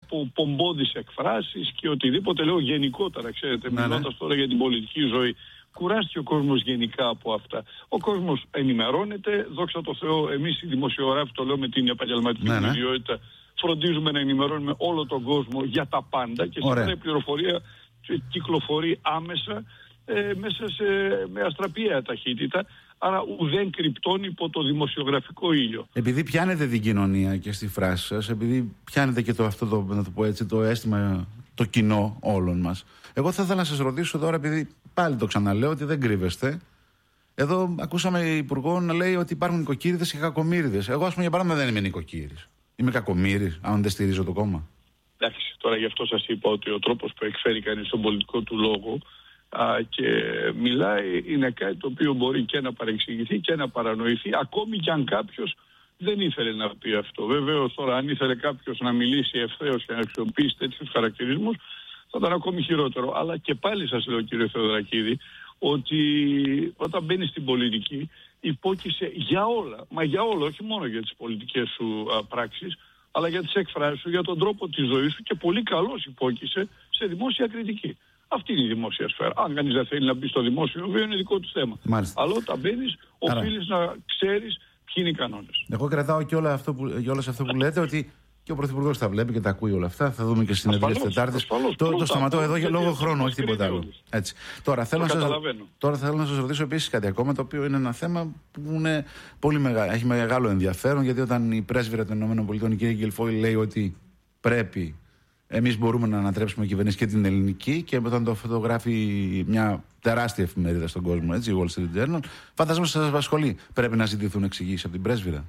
από πομπώδεις εκφράσεις και οτιδήποτε. Λέω γενικότερα, ξέρετε, μιλώντας τώρα για την πολιτική ζωή. Κουράστηκε ο κόσμος γενικά από αυτά. Ο κόσμος ενημερώνεται, δόξα τω Θεώ, εμείς οι δημοσιογράφοι, το λέω με την επαγγελματική μου ιδιότητα, φροντίζουμε να ενημερώνουμε όλο τον κόσμο για τα πάντα και σήμερα η πληροφορία κυκλοφορεί άμεσα μέσα με αστραπιαία ταχύτητα, άρα ουδέν κρυπτώνει υπό το δημοσιογραφικό ήλιο. Επειδή πιάνετε την κοινωνία και στη φράση σας, επειδή πιάνετε και να το πω έτσι, το αίσθημα, το κοινό όλων μας, εγώ θα ήθελα να σας ρωτήσω τώρα, επειδή πάλι το ξαναλέω ότι δεν κρύβεστε. Εδώ ακούσαμε υπουργό να λέει ότι υπάρχουν νοικοκύριδες και κακομοίριδες. Εγώ, ας πούμε, για παράδειγμα, δεν είμαι νοικοκύρης. Είμαι κακομοίρης, αν δεν στηρίζω το κόμμα. Εντάξει, τώρα γι' αυτό σας είπα ότι ο τρόπος που εκφέρει κανείς τον πολιτικό του λόγο και μιλάει είναι κάτι το οποίο μπορεί και να παρεξηγηθεί και να παρανοηθεί, ακόμη και αν κάποιος δεν ήθελε να πει αυτό. Βεβαίως, τώρα, αν ήθελε κάποιος να μιλήσει ευθέως και να αξιοποιήσει τέτοιους χαρακτηρισμούς, θα ήταν ακόμη χειρότερο. Αλλά και πάλι σας λέω, κύριε Θεοδωρακίδη, ότι όταν μπαίνεις στην πολιτική υπόκεισε για όλα, μα για όλα, όχι μόνο για τις πολιτικές σου πράξεις, αλλά για τις εκφράσεις σου, για τον τρόπο της ζωής σου και πολύ καλώς υπόκεισε σε δημόσια κριτική. Αυτή είναι η δημόσια σφαίρα. Αν κανείς δεν θέλει να μπει στο δημόσιο βίο, είναι δικό του θέμα. Μάλιστα. Αλλά όταν μπαίνεις, οφείλεις να ξέρεις ποιοι είναι οι κανόνες. Εγώ κρατάω και όλα αυτό που λέτε, ότι και ο Πρωθυπουργός τα βλέπει και τα ακούει όλα αυτά. Θα δούμε και στις συνεδρίες της Τετάρτης. Το σταματώ εδώ για λόγω χρόνου, όχι τίποτα άλλο. Έτσι. Τώρα θέλω να σας ρωτήσω επίσης κάτι ακόμα, το οποίο είναι ένα θέμα που είναι πολύ μεγάλο. Έχει μεγάλο ενδιαφέρον, γιατί όταν η πρέσβυρα των ΗΠΑ, η κυρία Γκιλφόιλ, λέει ότι πρέπει, εμείς μπορούμε να ανατρέψουμε κυβερνήσεις και την ελληνική, και όταν το φωτογράφει μια τεράστια εφημερίδα στον κόσμο, έτσι, η Wall Street Journal, φαντάζομαι σας απασχολεί. Πρέπει να ζητηθούν εξηγήσεις από την πρέσβυρα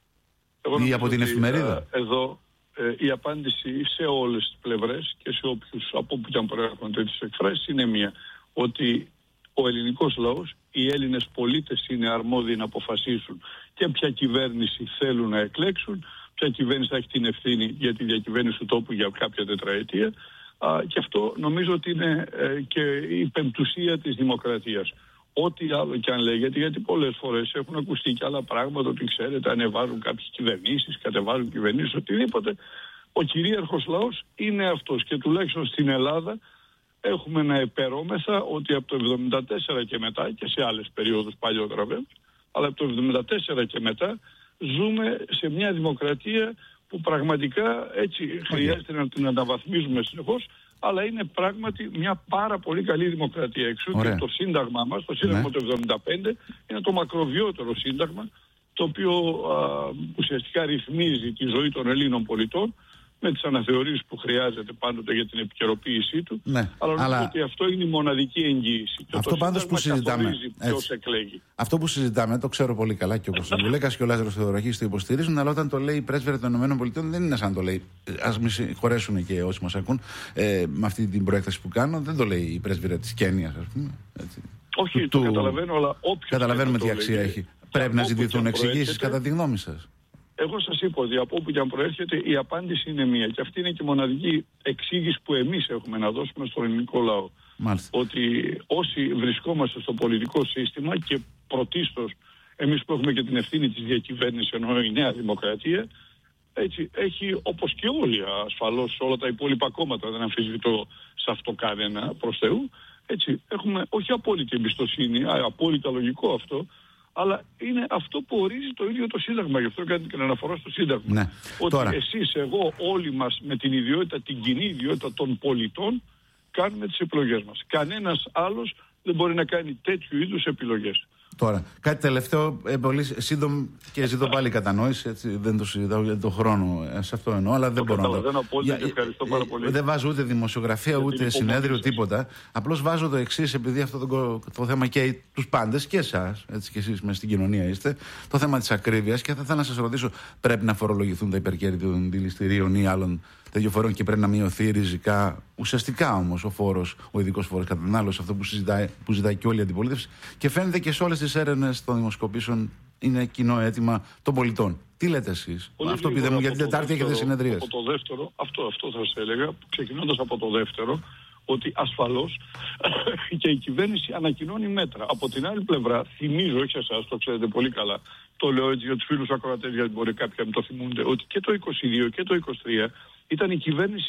ή από την εφημερίδα. Εδώ η απάντηση σε όλες τις πλευρές και σε όποιους από όπου και αν προέρχονται τις εκφράσεις είναι μία. Ότι ο ελληνικός λαός, οι Έλληνες πολίτες είναι αρμόδιοι να αποφασίσουν και ποια κυβέρνηση θέλουν να εκλέξουν, ποια κυβέρνηση θα έχει την ευθύνη για τη διακυβέρνηση του τόπου για κάποια τετραετία. Και αυτό νομίζω ότι είναι και η πεμπτουσία της δημοκρατίας. Ό,τι άλλο και αν λέγεται, γιατί πολλές φορές έχουν ακουστεί και άλλα πράγματα, ότι ξέρετε, ανεβάζουν κάποιες κυβερνήσεις, κατεβάζουν κυβερνήσεις, οτιδήποτε. Ο κυρίαρχος λαός είναι αυτός, και τουλάχιστον στην Ελλάδα έχουμε να επερώμεθα ότι από το 1974 και μετά, και σε άλλες περίοδους παλιότερα βέβαια, αλλά από το 1974 και μετά ζούμε σε μια δημοκρατία που πραγματικά έτσι χρειάζεται να την αναβαθμίζουμε συνεχώς, αλλά είναι πράγματι μια πάρα πολύ καλή δημοκρατία. Εξού και το σύνταγμα μας, το σύνταγμα του 1975, είναι το μακροβιότερο σύνταγμα, το οποίο ουσιαστικά ρυθμίζει τη ζωή των Ελλήνων πολιτών, με τις αναθεωρήσεις που χρειάζεται πάντοτε για την επικαιροποίησή του. Ναι, αλλά νομίζω ότι αυτό είναι η μοναδική εγγύηση. Αυτό πάντως που συζητάμε. Αυτό που συζητάμε, το ξέρω πολύ καλά, και ο Κωνσταντουλέκας και ο Λάζαρος Θεοδωρακίδης το υποστηρίζουν, αλλά όταν το λέει η πρέσβυρα των ΗΠΑ δεν είναι σαν το λέει. Ας με συγχωρέσουν και όσοι μας ακούν με αυτή την προέκταση που κάνω, δεν το λέει η πρέσβυρα της Κένιας, ας πούμε. Έτσι. Όχι, το καταλαβαίνω, αλλά όποιος. Καταλαβαίνουμε τι αξία έχει. Πρέπει να ζητηθούν εξηγήσεις κατά τη γνώμη σας? Εγώ σας είπα ότι από όπου και αν προέρχεται η απάντηση είναι μία, και αυτή είναι και η μοναδική εξήγηση που εμείς έχουμε να δώσουμε στον ελληνικό λαό. Μάλιστα. Ότι όσοι βρισκόμαστε στο πολιτικό σύστημα, και πρωτίστως εμείς που έχουμε και την ευθύνη της διακυβέρνησης, ενώ η Νέα Δημοκρατία, έτσι, έχει, όπως και όλοι ασφαλώς όλα τα υπόλοιπα κόμματα, δεν αμφισβητώ σε αυτό κανένα προς Θεού, έτσι, έχουμε όχι απόλυτη εμπιστοσύνη, απόλυτα λογικό αυτό, αλλά είναι αυτό που ορίζει το ίδιο το Σύνταγμα. Γι' αυτό κάνετε και αναφορά στο Σύνταγμα. Ναι. Ότι τώρα, εσείς, εγώ, όλοι μας με την ιδιότητα, την κοινή ιδιότητα των πολιτών, κάνουμε τις επιλογές μας. Κανένας άλλος δεν μπορεί να κάνει τέτοιου είδους επιλογές. Τώρα, κάτι τελευταίο, πολύ σύντομο, και ζητώ πάλι κατανόηση, έτσι, δεν το συζητάω για τον χρόνο, σε αυτό εννοώ, αλλά δεν μπορώ να το. Ευχαριστώ πάρα πολύ. Δεν βάζω ούτε δημοσιογραφία, ούτε συνέδριο, τίποτα. Απλώς βάζω το εξής, επειδή αυτό το θέμα καίει τους πάντες και εσάς, έτσι, και εσείς μες στην κοινωνία είστε, το θέμα της ακρίβειας, και θα ήθελα να σας ρωτήσω, πρέπει να φορολογηθούν τα υπερκέρδη των δηληστηρίων ή άλλων τέτοιων φορών και πρέπει να μειωθεί ριζικά, ουσιαστικά όμως, ο ειδικός φόρος κατανάλωσης, αυτό που ζητάει και όλη η αντιπολίτευση, και φαίνεται και σε όλες τις έρευνες των δημοσκοπήσεων είναι κοινό αίτημα των πολιτών. Τι λέτε εσείς? Αυτό πείτε μου, γιατί την Τετάρτη έχετε συνεδρίες. Από το δεύτερο, αυτό θα σας έλεγα, ξεκινώντας από το δεύτερο, ότι ασφαλώς και η κυβέρνηση ανακοινώνει μέτρα. Από την άλλη πλευρά, θυμίζω, όχι εσάς, το ξέρετε πολύ καλά, το λέω έτσι για τους φίλους ακροατές, γιατί μπορεί κάποιοι να μην το θυμούνται, ότι και το 22 και το 23 ήταν η κυβέρνηση